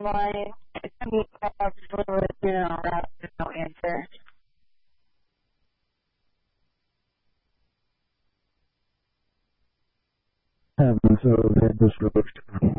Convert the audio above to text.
why it took me a little bit, no answer. Hebben zo weer besloten.